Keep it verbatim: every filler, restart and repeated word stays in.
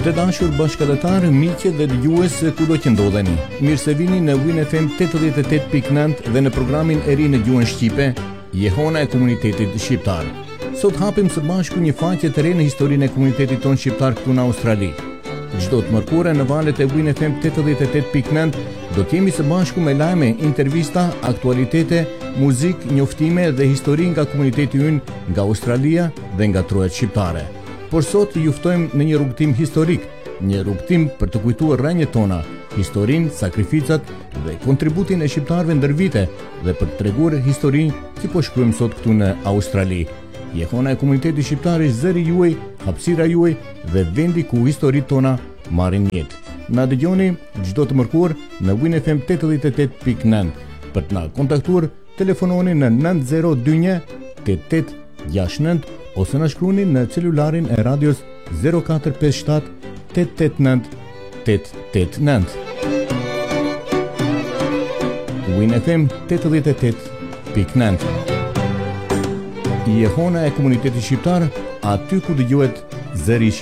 Të dashur bashkëdhetar, miqe dhe dëgjues kudo që ndodheni, mirë se vini në Win F M tetëdhjetë e tetë pikë nëntë dhe në programin e ri në gjuhën shqipe, Jehona e komunitetit shqiptar. Sot hapim së bashku një faqe të re në historinë e komunitetit tonë shqiptar këtu në Australi. Çdo të mërkure në valët e Win F M tetëdhjetë e tetë pikë nëntë do të jemi së bashku me lajme, intervista, aktualitete, muzik, njoftime dhe histori nga komuniteti ynë nga Australia dhe nga truhet shqiptare. Por sot ju ftojmë në një rrugëtim historik, një rrugëtim për të kujtuar rrënjët tona, historinë, sakrificat dhe kontributin e shqiptarëve ndër vite dhe për të treguar historinë që po shkruajmë sot këtu në Australi. Jehona e komunitetit shqiptar është zëri juaj, hapësira juaj dhe vendi ku historitë tona marrin jetë. Na dëgjoni çdo të mërkur në Win F M tetëdhjetë e tetë pikë nëntë. Për të na kontaktuar, telefononi në nëntë zero dy një tetë tetë gjashtë nëntë ose na shkruani në celularin e radios zero katër pesë shtatë tetë tetë nëntë tetë tetë nëntë. Win F M tetëdhjetë e tetë pikë nëntë. Jehona e komunitetit shqiptar, aty ku dëgohet zëri i